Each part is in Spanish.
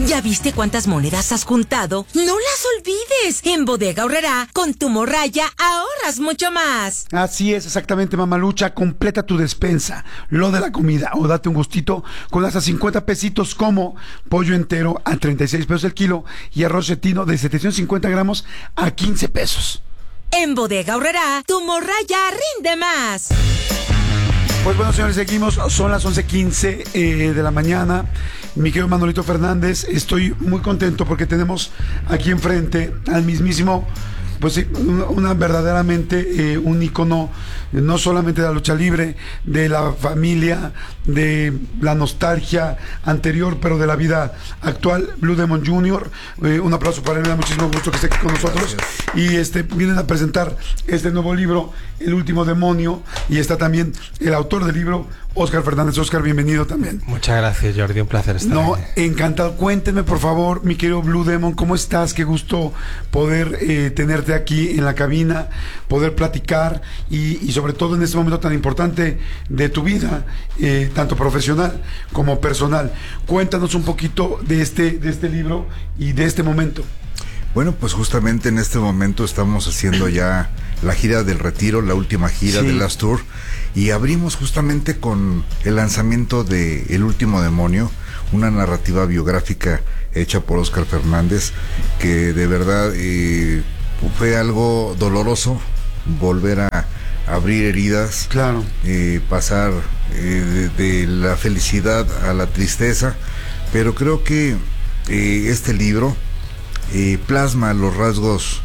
¿Ya viste cuántas monedas has juntado? ¡No las olvides! En Bodega Aurrerá, con tu morralla ahorras mucho más. Así es, exactamente, Mamalucha. Completa tu despensa, lo de la comida, o date un gustito con hasta 50 pesitos, como pollo entero a 36 pesos el kilo y arroz cetino de 750 gramos a 15 pesos. En Bodega Aurrerá, tu morralla rinde más. Pues bueno, señores, seguimos. Son las 11:15 de la mañana. Mi querido Manolito Fernández, estoy muy contento porque tenemos aquí enfrente al mismísimo, pues sí, una verdaderamente un ícono, no solamente de la lucha libre, de la familia, de la nostalgia anterior, pero de la vida actual, Blue Demon Jr. Un aplauso para él, me da muchísimo gusto que esté aquí con nosotros. Gracias. Y vienen a presentar este nuevo libro, El Último Demonio, y está también el autor del libro, Óscar Fernández. Óscar, bienvenido también. Muchas gracias, Jordi, un placer estar aquí. Encantado. Cuéntenme, por favor, mi querido Blue Demon, ¿cómo estás? Qué gusto poder tenerte aquí en la cabina, poder platicar y sobre todo en este momento tan importante de tu vida, tanto profesional como personal. Cuéntanos un poquito de este libro y de este momento. Bueno, pues justamente en este momento estamos haciendo ya la gira del retiro, la última gira de Last Tour, y abrimos justamente con el lanzamiento de El Último Demonio, una narrativa biográfica hecha por Óscar Fernández, que de verdad fue algo doloroso volver a abrir heridas, claro, pasar de la felicidad a la tristeza, pero creo que este libro plasma los rasgos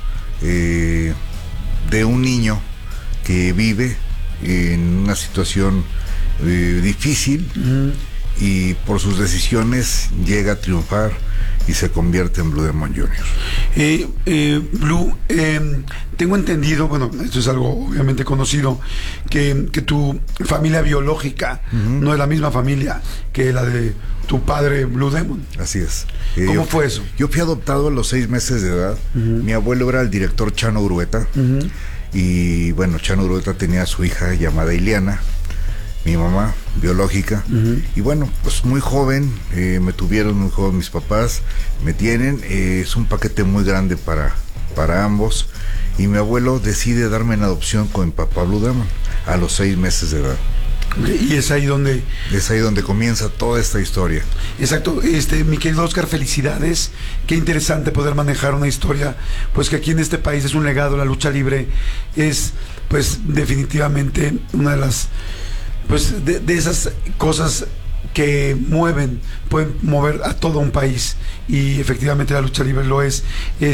de un niño que vive en una situación difícil y por sus decisiones llega a triunfar y se convierte en Blue Demon Jr. Blue, tengo entendido, bueno, esto es algo obviamente conocido, que tu familia biológica no es la misma familia que la de tu padre Blue Demon. Así es. ¿Cómo fue eso? Yo fui adoptado a los 6 meses de edad. Mi abuelo era el director Chano Urueta. Y bueno, Chano Urueta tenía a su hija llamada Ileana, mi mamá biológica. Y bueno, pues muy joven, me tuvieron muy joven mis papás, me tienen, es un paquete muy grande para ambos, y mi abuelo decide darme en adopción con mi papá Blue Demon a los 6 meses de edad. Y es ahí donde comienza toda esta historia. Exacto. Mi querido Óscar, felicidades. Qué interesante poder manejar una historia, pues que aquí en este país es un legado. La lucha libre es, pues, definitivamente una de las, pues, de esas cosas que pueden mover a todo un país, y efectivamente la lucha libre lo es.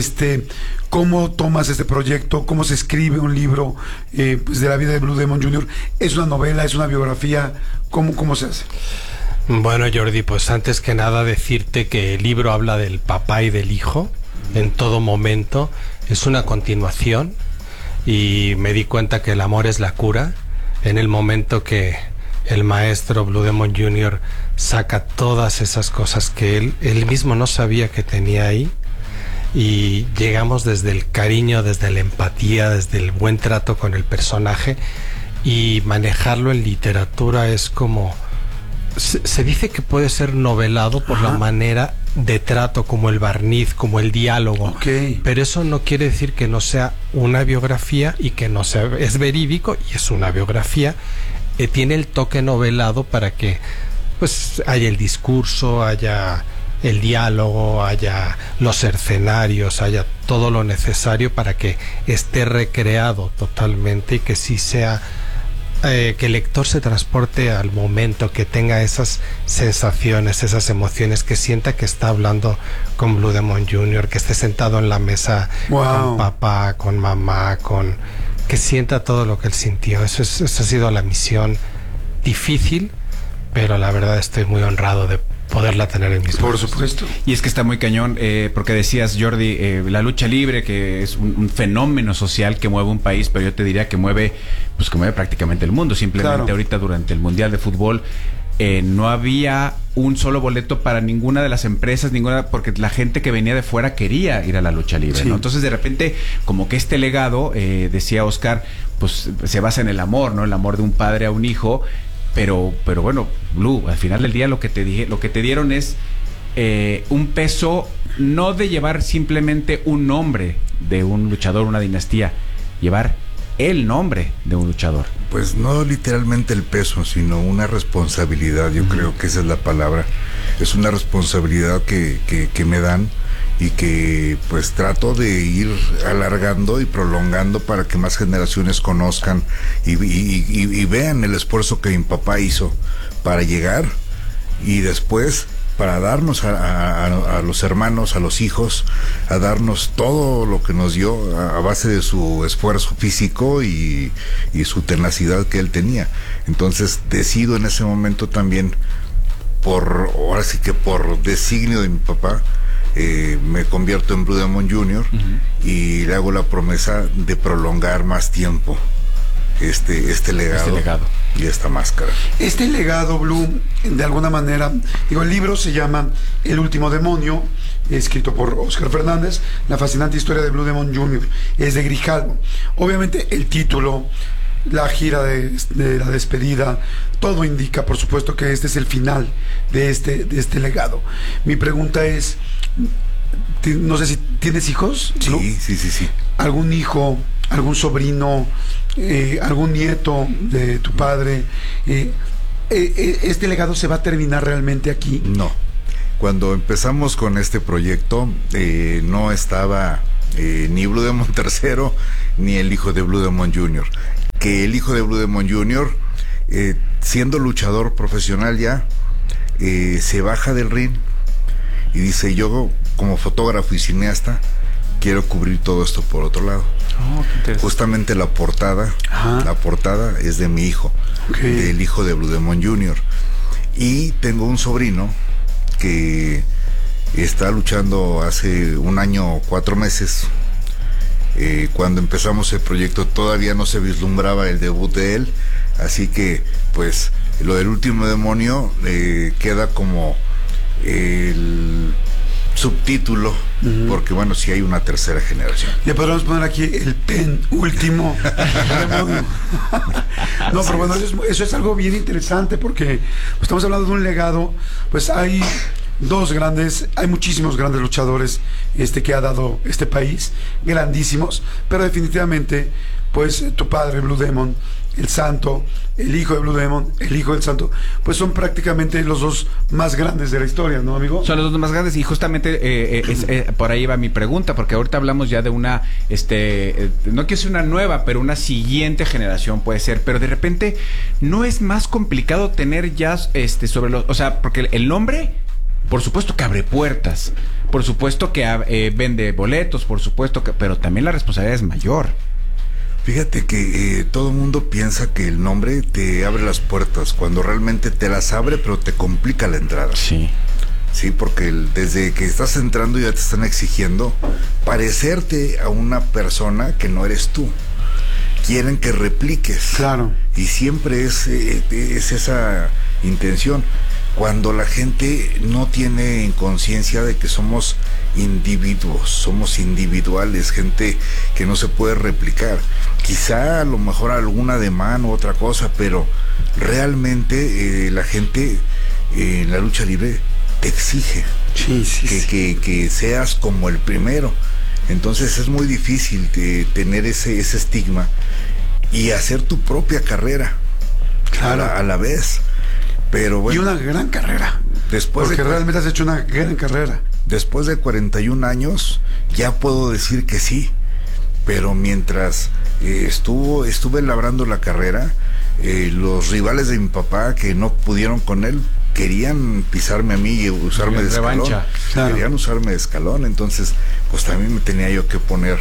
¿Cómo tomas este proyecto? ¿Cómo se escribe un libro pues de la vida de Blue Demon Jr.? ¿Es una novela? ¿Es una biografía? ¿Cómo se hace? Bueno, Jordi, pues antes que nada decirte que el libro habla del papá y del hijo en todo momento. Es una continuación, y me di cuenta que el amor es la cura. En el momento que el maestro Blue Demon Jr. saca todas esas cosas que él mismo no sabía que tenía ahí, y llegamos desde el cariño, desde la empatía, desde el buen trato con el personaje, y manejarlo en literatura es como... Se dice que puede ser novelado por la manera de trato, como el barniz, como el diálogo, pero eso no quiere decir que no sea una biografía, y que no sea... Es verídico y es una biografía. Tiene el toque novelado para que pues haya el discurso, haya el diálogo, haya los escenarios, haya todo lo necesario para que esté recreado totalmente, y que sí sea que el lector se transporte al momento, que tenga esas sensaciones, esas emociones, que sienta que está hablando con Blue Demon Jr., que esté sentado en la mesa con papá, con mamá, que sienta todo lo que él sintió. Esa ha sido la misión difícil, pero la verdad estoy muy honrado de poderla tener en mis manos. Por supuesto. Y es que está muy cañón, porque decías, Jordi, la lucha libre, que es un fenómeno social que mueve un país, pero yo te diría que mueve prácticamente el mundo. Simplemente ahorita durante el Mundial de Fútbol no había un solo boleto para ninguna de las empresas, porque la gente que venía de fuera quería ir a la lucha libre, ¿no? Entonces de repente como que este legado, decía Óscar, pues se basa en el amor, ¿no? El amor de un padre a un hijo, pero bueno, Blue, al final del día lo que te dieron es un peso no de llevar simplemente un nombre de un luchador, una dinastía, llevar el nombre de un luchador. Pues no literalmente el peso, sino una responsabilidad. Yo creo que esa es la palabra. Es una responsabilidad que me dan y que pues trato de ir alargando y prolongando para que más generaciones conozcan y vean el esfuerzo que mi papá hizo para llegar y después para darnos a los hermanos, a los hijos, a darnos todo lo que nos dio a base de su esfuerzo físico y su tenacidad que él tenía. Entonces decido en ese momento también, ahora sí que por designio de mi papá, me convierto en Blue Demon Jr. Y le hago la promesa de prolongar más tiempo este legado y esta máscara. Este legado, Blue, de alguna manera, el libro se llama El último demonio, escrito por Óscar Fernández, la fascinante historia de Blue Demon Jr. Es de Grijalvo. Obviamente el título, la gira de la despedida, todo indica, por supuesto, que este es el final de este legado. Mi pregunta es, no sé si tienes hijos, ¿no? Sí. ¿Algún hijo, algún sobrino, algún nieto de tu padre? ¿Este legado se va a terminar realmente aquí? No. Cuando empezamos con este proyecto, no estaba ni Blue Demon III ni el hijo de Blue Demon Jr. Que el hijo de Blue Demon Jr., siendo luchador profesional ya, se baja del ring y dice: yo como fotógrafo y cineasta quiero cubrir todo esto por otro lado. Justamente la portada es de mi hijo, del hijo de Blue Demon Jr. Y tengo un sobrino que está luchando hace 1 año 4 meses. Cuando empezamos el proyecto todavía no se vislumbraba el debut de él, así que pues lo del último demonio queda como el subtítulo, porque bueno, sí hay una tercera generación. Le podríamos poner aquí el penúltimo demonio. No, pero bueno, eso es algo bien interesante, porque estamos hablando de un legado. Pues hay hay muchísimos grandes luchadores que ha dado este país, grandísimos, pero definitivamente pues tu padre, Blue Demon, el Santo, el hijo de Blue Demon, el hijo del Santo, pues son prácticamente los dos más grandes de la historia, ¿no, amigo? Son los dos más grandes, y justamente por ahí va mi pregunta, porque ahorita hablamos ya de una, no quiero decir una nueva, pero una siguiente generación puede ser, pero de repente no es más complicado tener ya sobre los, o sea, porque el nombre, por supuesto que abre puertas, por supuesto que vende boletos, por supuesto que, pero también la responsabilidad es mayor. Fíjate que todo el mundo piensa que el nombre te abre las puertas, cuando realmente te las abre, pero te complica la entrada. Sí. Sí, porque desde que estás entrando ya te están exigiendo parecerte a una persona que no eres tú. Quieren que repliques. Claro. Y siempre es esa intención. Cuando la gente no tiene conciencia de que somos individuos, somos individuales, gente que no se puede replicar. Quizá a lo mejor algún ademán u otra cosa, pero realmente la gente en la lucha libre te exige que seas como el primero. Entonces es muy difícil tener ese estigma y hacer tu propia carrera, claro, a la vez. Pero bueno, y una gran carrera. Porque realmente has hecho una gran carrera. Después de 41 años, ya puedo decir que sí. Pero mientras estuve labrando la carrera, los rivales de mi papá que no pudieron con él querían pisarme a mí y usarme de escalón. Revancha, claro. Querían usarme de escalón. Entonces, pues también me tenía yo que poner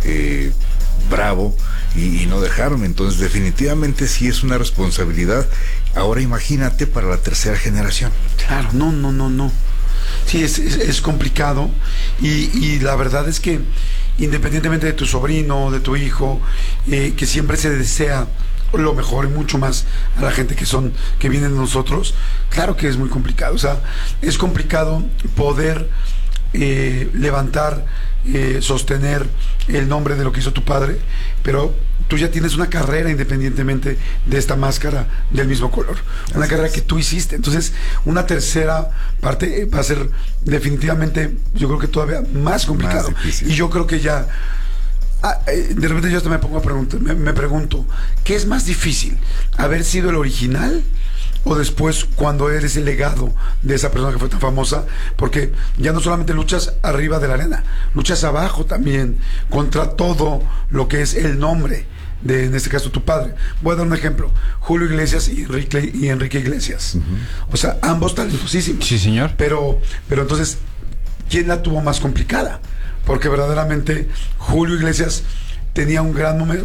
bravo y no dejarme. Entonces definitivamente sí es una responsabilidad. Ahora imagínate para la tercera generación. Claro, no. Sí, es complicado, y la verdad es que independientemente de tu sobrino, de tu hijo, que siempre se desea lo mejor y mucho más a la gente que vienen de nosotros, claro que es muy complicado. O sea, es complicado poder levantar sostener el nombre de lo que hizo tu padre, pero tú ya tienes una carrera independientemente de esta máscara del mismo color, una carrera que tú hiciste. Entonces, una tercera parte va a ser definitivamente, yo creo que todavía más complicado. Y yo creo que ya de repente yo hasta me pongo a preguntar, me pregunto, ¿qué es más difícil? ¿Haber sido el original o después cuando eres el legado de esa persona que fue tan famosa? Porque ya no solamente luchas arriba de la arena, luchas abajo también contra todo lo que es el nombre de, en este caso, tu padre. Voy a dar un ejemplo: Julio Iglesias y Enrique Iglesias. O sea, ambos talentosísimos. Sí, señor. Pero entonces, ¿quién la tuvo más complicada? Porque verdaderamente Julio Iglesias tenía un gran momento,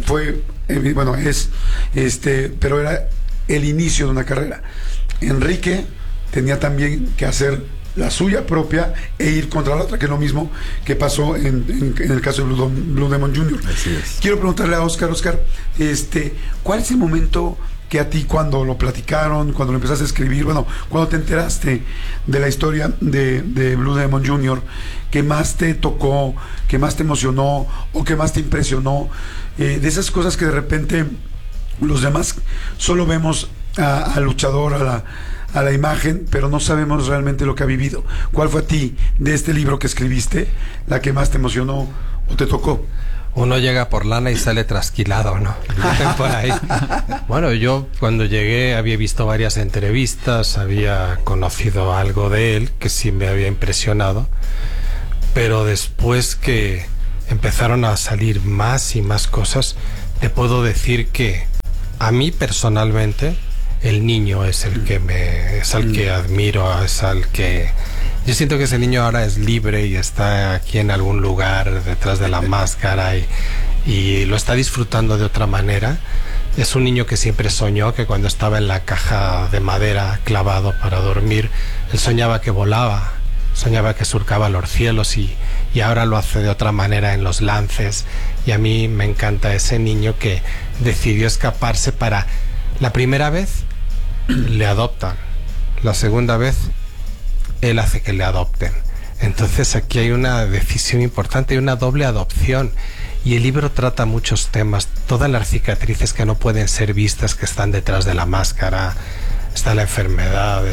pero era el inicio de una carrera. Enrique tenía también que hacer la suya propia e ir contra la otra, que es lo mismo que pasó en el caso de Blue Demon Jr. Así es. Quiero preguntarle a Oscar, ¿cuál es el momento que a ti, cuando lo platicaron, cuando lo empezaste a escribir, cuando te enteraste de la historia de Blue Demon Jr., que más te tocó, que más te emocionó o que más te impresionó, de esas cosas que de repente los demás solo vemos al luchador, a la imagen, pero no sabemos realmente lo que ha vivido? ¿Cuál fue a ti, de este libro que escribiste, la que más te emocionó o te tocó? Uno llega por lana y sale trasquilado, ¿no? Por ahí. Bueno, yo cuando llegué había visto varias entrevistas, había conocido algo de él que sí me había impresionado, pero después que empezaron a salir más y más cosas, te puedo decir que a mí personalmente el niño es el que que admiro, es al que yo siento que ese niño ahora es libre y está aquí en algún lugar detrás de la máscara y lo está disfrutando de otra manera. Es un niño que siempre soñó que cuando estaba en la caja de madera clavado para dormir, él soñaba que volaba, soñaba que surcaba los cielos y ahora lo hace de otra manera en los lances. Y a mí me encanta ese niño que decidió escaparse para... La primera vez le adoptan, la segunda vez él hace que le adopten. Entonces aquí hay una decisión importante y una doble adopción. Y el libro trata muchos temas, todas las cicatrices que no pueden ser vistas, que están detrás de la máscara. Está la enfermedad,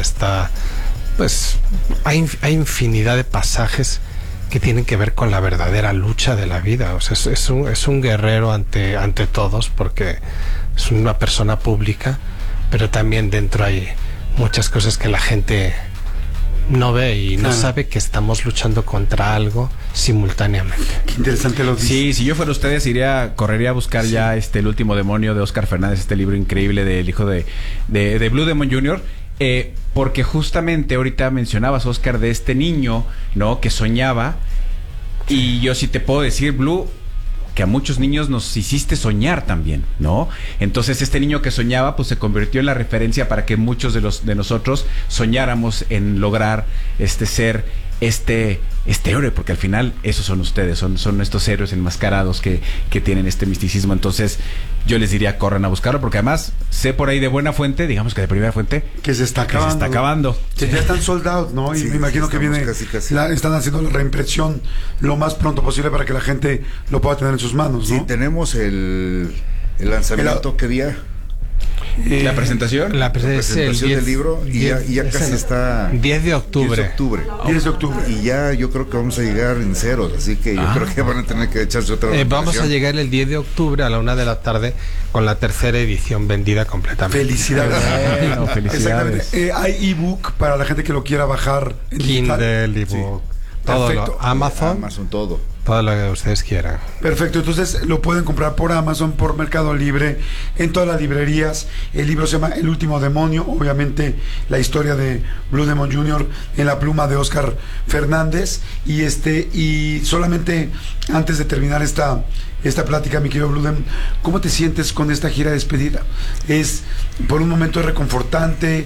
hay infinidad de pasajes que tienen que ver con la verdadera lucha de la vida. O sea, es un guerrero ante todos, porque es una persona pública, pero también dentro hay muchas cosas que la gente no ve y no sabe que estamos luchando contra algo simultáneamente. Qué interesante lo dice. Sí, si yo fuera ustedes correría a buscar ya El último demonio de Oscar Fernández, este libro increíble del hijo de Blue Demon Jr., porque justamente ahorita mencionabas, Oscar, de este niño, ¿no?, que soñaba, y yo sí te puedo decir, Blue, que a muchos niños nos hiciste soñar también, ¿no? Entonces este niño que soñaba, pues se convirtió en la referencia para que muchos de nosotros soñáramos en lograr ser este héroe, porque al final esos son ustedes, son estos héroes enmascarados que tienen este misticismo. Entonces yo les diría, corran a buscarlo, porque además sé por ahí de buena fuente, digamos que de primera fuente, que se está acabando. Sí. Ya están soldados, ¿no? Y me imagino que viene casi. Están haciendo la reimpresión lo más pronto posible para que la gente lo pueda tener en sus manos, ¿no? Sí, tenemos el lanzamiento, ¿qué día? ¿La presentación? La presentación del libro, y ya casi está 10 de octubre. 10 de octubre. Y ya yo creo que vamos a llegar en ceros, así que yo creo que van a tener que echarse otra vez. Vamos a llegar el 10 de octubre a la 1 de la tarde con la tercera edición vendida completamente. Felicidades. Felicidades. Exactamente. Hay ebook para la gente que lo quiera bajar en Kindle, ebook, todo. Perfecto. Amazon, todo lo que ustedes quieran. Perfecto, entonces lo pueden comprar por Amazon, por Mercado Libre, en todas las librerías. El libro se llama El último demonio, obviamente la historia de Blue Demon Jr. en la pluma de Oscar Fernández. Y solamente antes de terminar esta plática, mi querido Blue Demon, ¿cómo te sientes con esta gira de despedida? Por un momento es reconfortante,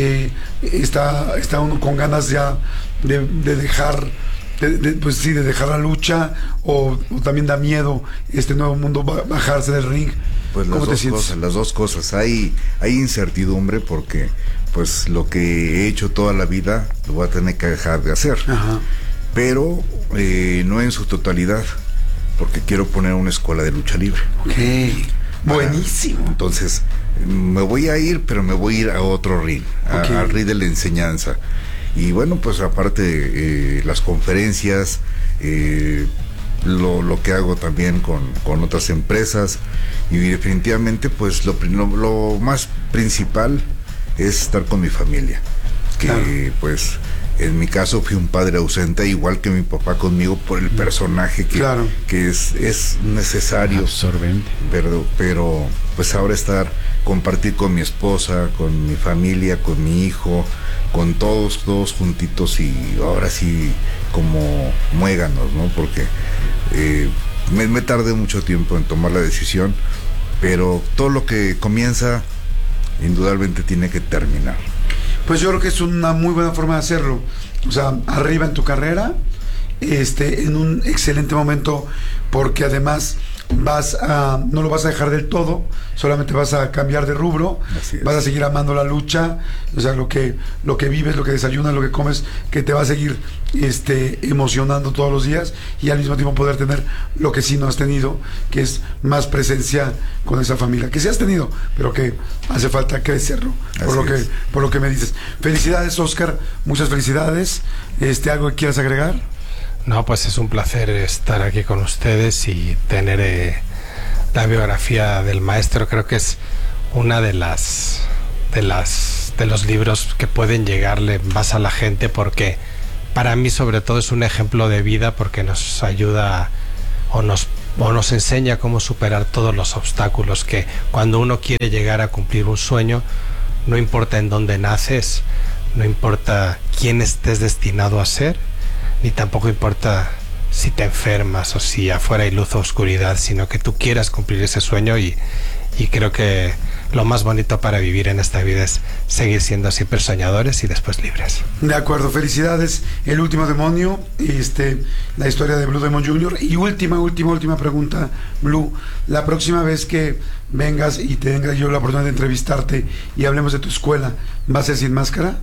está uno con ganas ya de dejar... de dejar la lucha, o también da miedo este nuevo mundo bajarse del ring. Pues las dos cosas. Hay incertidumbre, porque pues lo que he hecho toda la vida lo voy a tener que dejar de hacer. Ajá. pero no en su totalidad, porque quiero poner una escuela de lucha libre. Ok, buenísimo. Entonces, me voy a ir, pero me voy a ir a otro ring, al ring de la enseñanza. Y bueno, pues aparte las conferencias, lo que hago también con otras empresas, y definitivamente pues lo más principal es estar con mi familia, que claro, pues en mi caso fui un padre ausente, igual que mi papá conmigo, por el personaje que, claro, que es necesario, absorbente, pero pues ahora compartir con mi esposa, con mi familia, con mi hijo, con todos juntitos, y ahora sí como muéganos, ¿no? Porque me tardé mucho tiempo en tomar la decisión, pero todo lo que comienza indudablemente tiene que terminar. Pues yo creo que es una muy buena forma de hacerlo. O sea, arriba en tu carrera, en un excelente momento, porque además no lo vas a dejar del todo, solamente vas a cambiar de rubro, vas a seguir amando la lucha, o sea, lo que vives, lo que desayunas, lo que comes, que te va a seguir emocionando todos los días, y al mismo tiempo poder tener lo que sí no has tenido, que es más presencia con esa familia, que sí has tenido, pero que hace falta crecerlo, por lo que me dices. Felicidades, Oscar, muchas felicidades. ¿Algo que quieras agregar? No, pues es un placer estar aquí con ustedes y tener la biografía del maestro. Creo que es una de los libros que pueden llegarle más a la gente, porque para mí sobre todo es un ejemplo de vida, porque nos ayuda o nos enseña cómo superar todos los obstáculos, que cuando uno quiere llegar a cumplir un sueño, no importa en dónde naces, no importa quién estés destinado a ser, ni tampoco importa si te enfermas o si afuera hay luz o oscuridad, sino que tú quieras cumplir ese sueño, y creo que lo más bonito para vivir en esta vida es seguir siendo siempre soñadores y después libres. De acuerdo, felicidades. El último demonio, la historia de Blue Demon Jr. Y última pregunta, Blue, la próxima vez que vengas y tenga yo la oportunidad de entrevistarte y hablemos de tu escuela, ¿va a ser sin máscara?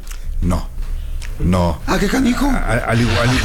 No. ¿Ah, qué canijo? Al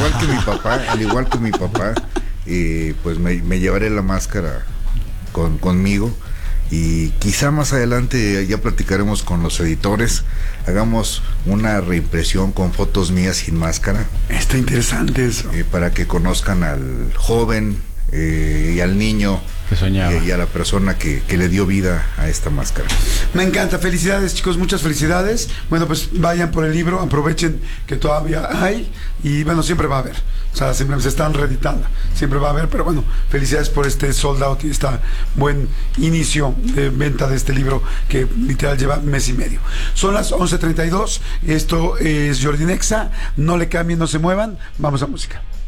igual que mi papá, pues me llevaré la máscara conmigo, y quizá más adelante ya platicaremos con los editores, hagamos una reimpresión con fotos mías sin máscara. Está interesante eso. Para que conozcan al joven y al niño que soñaba, y a la persona que le dio vida a esta máscara. Me encanta, felicidades, chicos, muchas felicidades. Bueno, pues vayan por el libro, aprovechen que todavía hay, y bueno, siempre va a haber, o sea, siempre se están reeditando, siempre va a haber, pero bueno, felicidades por este sold out y este buen inicio de venta de este libro, que literal lleva mes y medio. Son las 11:32, esto es Jordi Nexa, no le cambien, no se muevan, vamos a música.